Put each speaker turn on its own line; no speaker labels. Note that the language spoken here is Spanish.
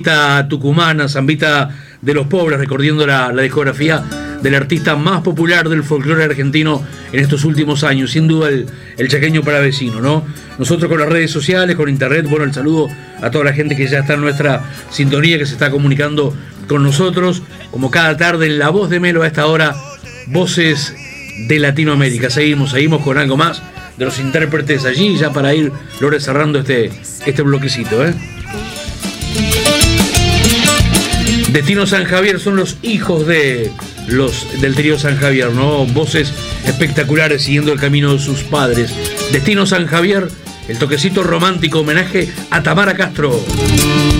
artista tucumana, Zambita de los Pobres, recordando la discografía del artista más popular del folclore argentino en estos últimos años, sin duda el chaqueño palavecino, ¿no? Nosotros con las redes sociales, con internet, bueno, el saludo a toda la gente que ya está en nuestra sintonía, que se está comunicando con nosotros, como cada tarde en La Voz de Melo a esta hora, Voces de Latinoamérica. Seguimos con algo más de los intérpretes allí, ya para ir, Lore, cerrando este bloquecito, Destino San Javier son los hijos del trío San Javier, ¿no? Voces espectaculares siguiendo el camino de sus padres. Destino San Javier, el toquecito romántico, homenaje a Tamara Castro.